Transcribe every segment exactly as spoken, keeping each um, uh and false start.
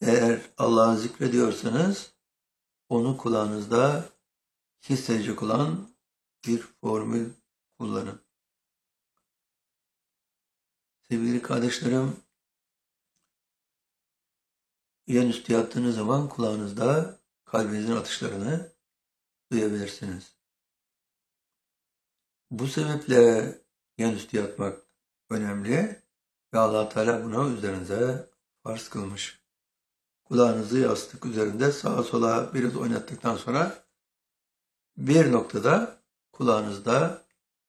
Eğer Allah'ı zikrediyorsanız onu kulağınızda hissedecek olan bir formül kullanın. Sevgili kardeşlerim, yanüstü yattığınız zaman kulağınızda kalbinizin atışlarını duyabilirsiniz. Bu sebeple yanüstü yatmak önemli ve Allah Teala bunu üzerinize farz kılmış. Kulağınızı yastık üzerinde sağa sola biraz oynattıktan sonra bir noktada kulağınızda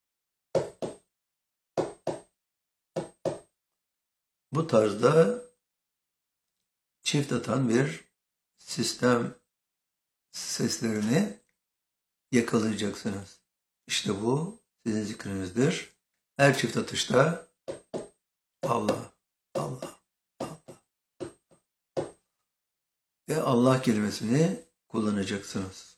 bu tarzda çift atan bir sistem seslerini yakalayacaksınız. İşte bu sizin zikrinizdir. Her çift atışta Allah, Allah, Allah ve Allah kelimesini kullanacaksınız.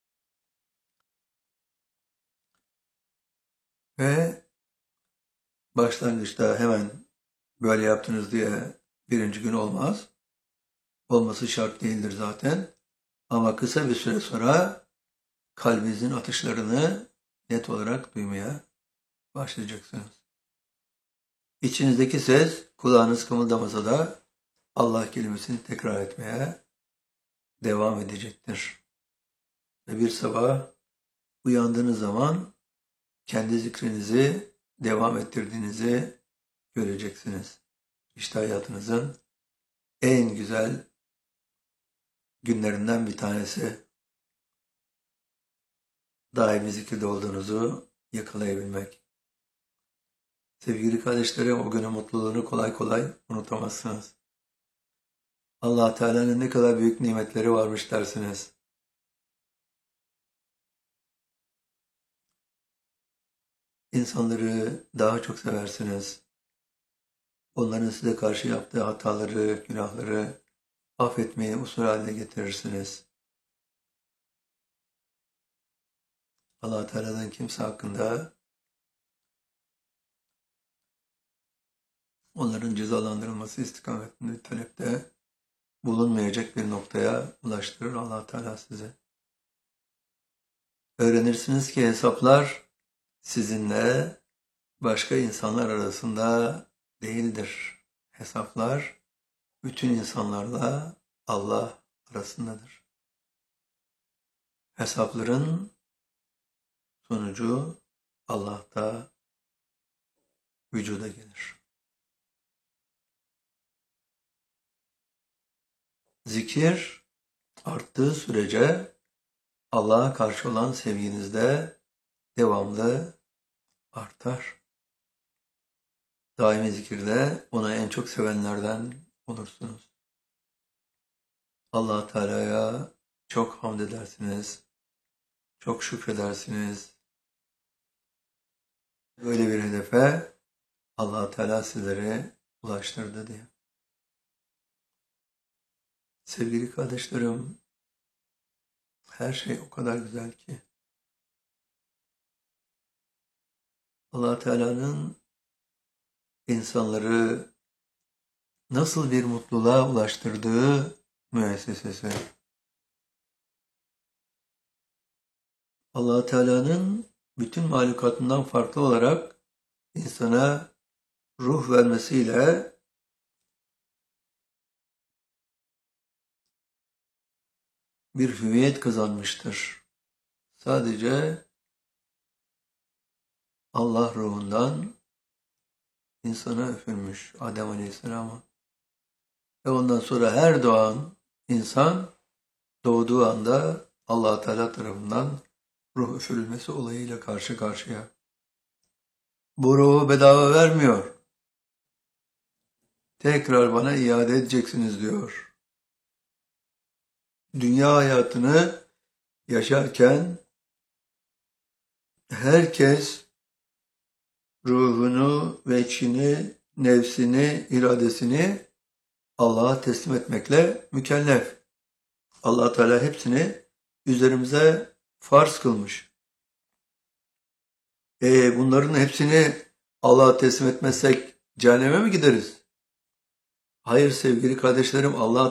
Ve başlangıçta hemen böyle yaptınız diye birinci gün olmaz. Olması şart değildir zaten. Ama kısa bir süre sonra kalbinizin atışlarını net olarak duymaya başlayacaksınız. İçinizdeki ses kulağınız kımıldamasa da Allah kelimesini tekrar etmeye devam edecektir. Ve bir sabah uyandığınız zaman kendi zikrinizi devam ettirdiğinizi göreceksiniz. İşte hayatınızın en güzel günlerinden bir tanesi. Daimi zikirde olduğunuzu yakalayabilmek. Sevgili kardeşlerim, o günün mutluluğunu kolay kolay unutamazsınız. Allah Teala'nın ne kadar büyük nimetleri varmış dersiniz. İnsanları daha çok seversiniz. Onların size karşı yaptığı hataları, günahları affetmeyi usul haline getirirsiniz. Allah Teala'dan kimse hakkında onların cezalandırılması istikametinde talepte bulunmayacak bir noktaya ulaştırır Allah Teala size. Öğrenirsiniz ki hesaplar sizinle başka insanlar arasında değildir. Hesaplar bütün insanlarla Allah arasındadır. Hesapların sonucu Allah'ta vücuda gelir. Zikir arttığı sürece Allah'a karşı olan sevginiz de devamlı artar. Daimi zikirde ona en çok sevenlerden olursunuz. Allah Teala'ya çok hamd edersiniz, çok şükredersiniz. Böyle bir hedefe Allah Teala sizlere ulaştırdı diye. Sevgili kardeşlerim, her şey o kadar güzel ki. Allah Teala'nın insanları nasıl bir mutluluğa ulaştırdığı müessesesi. Allah Teala'nın bütün mahlukatından farklı olarak insana ruh vermesiyle bir hüviyet kazanmıştır. Sadece Allah ruhundan insana üfürmüş Adem Aleyhisselam'a. Ve ondan sonra her doğan insan doğduğu anda Allah Teala tarafından ruh üfürülmesi olayıyla karşı karşıya. Bu ruhu bedava vermiyor. Tekrar bana iade edeceksiniz diyor. Dünya hayatını yaşarken herkes ruhunu, veçhini, nefsini, iradesini Allah'a teslim etmekle mükellef. Allah Teala hepsini üzerimize farz kılmış. E bunların hepsini Allah'a teslim etmezsek cehenneme mi gideriz? Hayır sevgili kardeşlerim, Allah